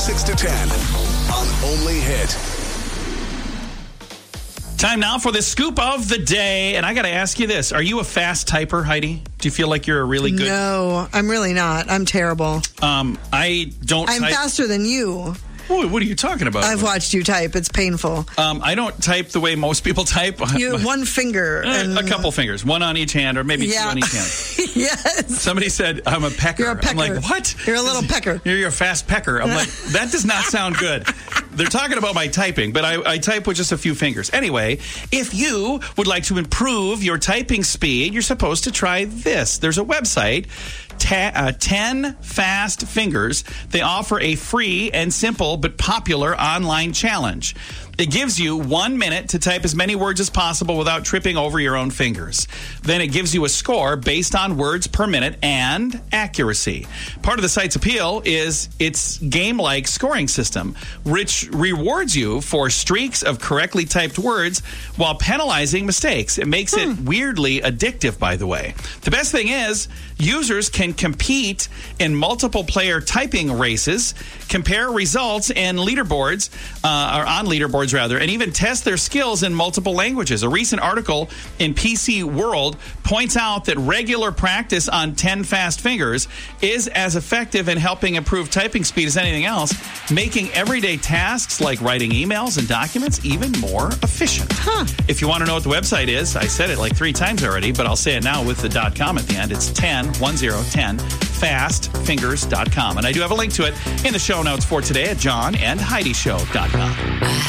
6 to 10 on Only Hit. Time now for the scoop of the day. And I got to ask you this. Are you a fast typer, Heidi? Do you feel like you're a really good... No, I'm really not. I'm terrible. I don't I'm type... faster than you. What are you talking about? I've watched you type. It's painful. I don't type the way most people type. You one finger. And... A couple fingers. One on each hand or maybe two on each hand. Yes. Somebody said, I'm a pecker. You're a pecker. I'm like, what? You're a little pecker. You're a fast pecker. I'm like, that does not sound good. They're talking about my typing, but I type with just a few fingers. Anyway, if you would like to improve your typing speed, you're supposed to try this. There's a website, 10 Fast Fingers. They offer a free and simple but popular online challenge. It gives you 1 minute to type as many words as possible without tripping over your own fingers. Then it gives you a score based on words per minute and accuracy. Part of the site's appeal is its game-like scoring system, which rewards you for streaks of correctly typed words while penalizing mistakes. It makes it weirdly addictive, by the way. The best thing is, users can compete in multiple player typing races, compare results and leaderboards, and even test their skills in multiple languages. A recent article in PC World points out that regular practice on 10 Fast Fingers is as effective in helping improve typing speed as anything else, making everyday tasks like writing emails and documents even more efficient. If you want to know what the website is, I said it like 3 times already, but I'll say it now with the .com at the end. It's 10 fastfingers.com. And I do have a link to it in the show notes for today at johnandheidishow.com.